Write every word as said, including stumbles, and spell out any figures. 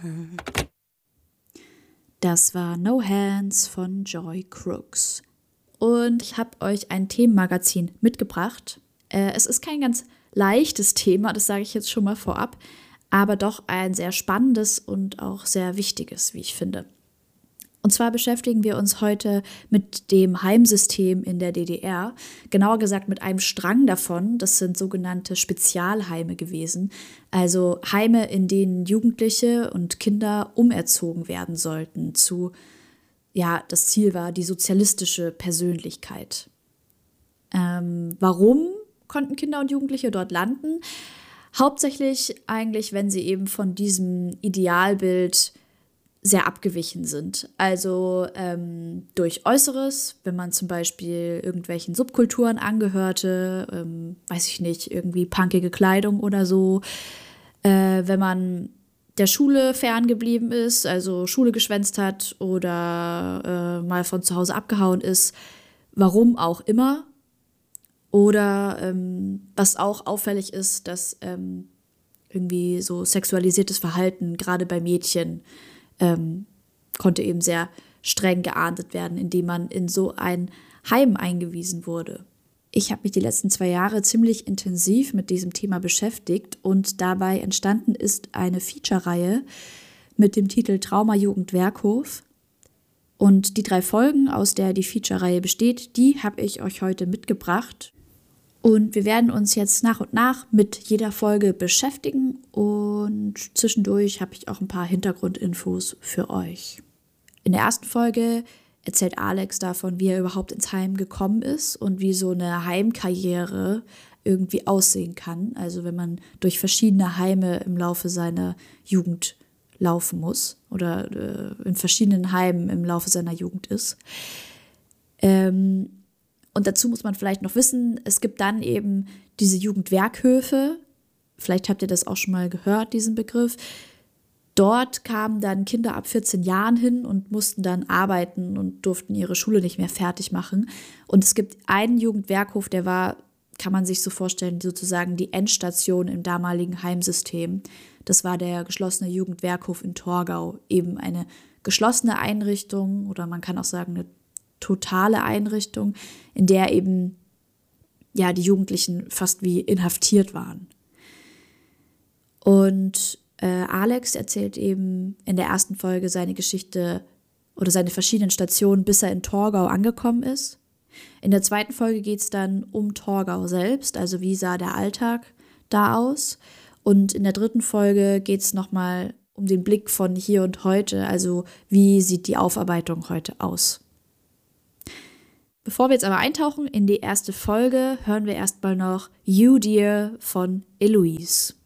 Das war No Hands von Joy Crooks. Und ich habe euch ein Themenmagazin mitgebracht. Äh, es ist kein ganz leichtes Thema, das sage ich jetzt schon mal vorab, aber doch ein sehr spannendes und auch sehr wichtiges, wie ich finde. Und zwar beschäftigen wir uns heute mit dem Heimsystem in der D D R, genauer gesagt mit einem Strang davon. Das sind sogenannte Spezialheime gewesen, also Heime, in denen Jugendliche und Kinder umerzogen werden sollten zu, ja, das Ziel war die sozialistische Persönlichkeit. Ähm, warum konnten Kinder und Jugendliche dort landen? Hauptsächlich eigentlich, wenn sie eben von diesem Idealbild sehr abgewichen sind. Also ähm, durch Äußeres, wenn man zum Beispiel irgendwelchen Subkulturen angehörte, ähm, weiß ich nicht, irgendwie punkige Kleidung oder so. Äh, wenn man der Schule ferngeblieben ist, also Schule geschwänzt hat oder äh, mal von zu Hause abgehauen ist, warum auch immer. Oder ähm, was auch auffällig ist, dass ähm, irgendwie so sexualisiertes Verhalten, gerade bei Mädchen, ähm, konnte eben sehr streng geahndet werden, indem man in so ein Heim eingewiesen wurde. Ich habe mich die letzten zwei Jahre ziemlich intensiv mit diesem Thema beschäftigt und dabei entstanden ist eine Feature-Reihe mit dem Titel Trauma Jugend Werkhof. Und die drei Folgen, aus der die Feature-Reihe besteht, die habe ich euch heute mitgebracht. Und wir werden uns jetzt nach und nach mit jeder Folge beschäftigen und zwischendurch habe ich auch ein paar Hintergrundinfos für euch. In der ersten Folge erzählt Alex davon, wie er überhaupt ins Heim gekommen ist und wie so eine Heimkarriere irgendwie aussehen kann. Also wenn man durch verschiedene Heime im Laufe seiner Jugend laufen muss oder äh, in verschiedenen Heimen im Laufe seiner Jugend ist. Ähm, Und dazu muss man vielleicht noch wissen, es gibt dann eben diese Jugendwerkhöfe. Vielleicht habt ihr das auch schon mal gehört, diesen Begriff. Dort kamen dann Kinder ab vierzehn Jahren hin und mussten dann arbeiten und durften ihre Schule nicht mehr fertig machen. Und es gibt einen Jugendwerkhof, der war, kann man sich so vorstellen, sozusagen die Endstation im damaligen Heimsystem. Das war der geschlossene Jugendwerkhof in Torgau. Eben eine geschlossene Einrichtung oder man kann auch sagen eine totale Einrichtung, in der eben ja die Jugendlichen fast wie inhaftiert waren. Und äh, Alex erzählt eben in der ersten Folge seine Geschichte oder seine verschiedenen Stationen, bis er in Torgau angekommen ist. In der zweiten Folge geht es dann um Torgau selbst, also wie sah der Alltag da aus. Und in der dritten Folge geht es nochmal um den Blick von hier und heute, also wie sieht die Aufarbeitung heute aus. Bevor wir jetzt aber eintauchen in die erste Folge, hören wir erstmal noch You Dear von Eloise.